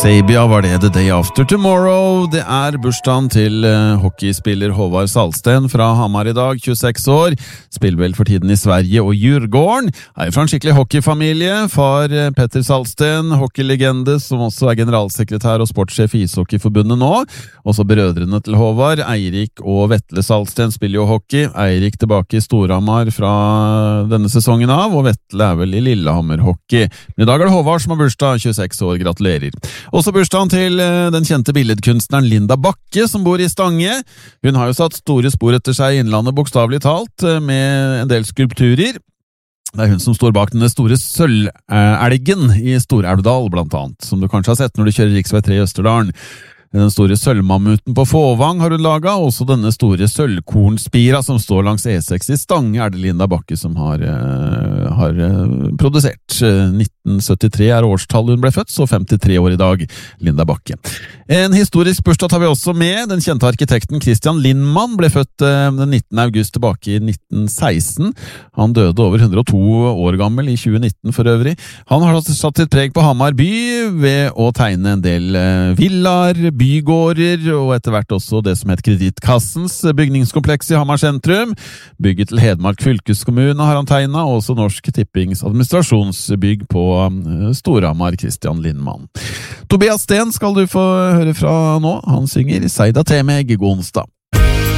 Sabia var det The Day After Tomorrow. Det bursdagen til hockeyspiller Håvard Salsten fra Hamar i dag, 26 år. Spiller vel for tiden i Sverige og Djurgården. Fra en skikkelig hockeyfamilie. Far Petter Salsten, hockeylegende, som også generalsekretær og sportssjef i Ishockeyforbundet nå. Også brødrene til Håvard, Eirik og Vetle Salsten, spiller jo hockey. Eirik tilbake i Storhamar fra denne sesongen av, og Vetle vel i Lillehammer hockey. Men i dag det Håvard som har bursdag, 26 år. Gratulerer. Også bursdagen til den kjente billedkunstneren Linda Bakke, som bor i Stange. Hun har jo satt store spor etter seg i Innlandet, bokstavelig talt, med en del skulpturer. Det hun som står bak denne store sølvelgen i Storelvdal, blant annet, som du kanskje har sett når du kjører riksvei 3 i Østerdalen. Den store sølvmammuten på Fåvang har hun laget, og også denne store sølvkornspira som står langs E6 i Stange, det Linda Bakke som har produsert. 1973 årstallet hun ble født, så 53 år i dag, Linda Bakke. En historisk bursdag tar vi også med. Den kjente arkitekten Christian Lindmann ble født den 19. august tilbake i 1916. Han døde over 102 år gammel i 2019 for øvrig. Han har satt sitt preg på Hamar by ved å tegne en del villaer, bygårder, og etter hvert også det som het Kreditkassens bygningskompleks i Hamar sentrum. Bygget til Hedmark fylkeskommune har han tegnet, og også Norsk Tippings administrasjonsbygg på Storhamar, Christian Lindmann. Tobias Sten skal du få høre fra nå. Han synger Seida til meg god onsdag.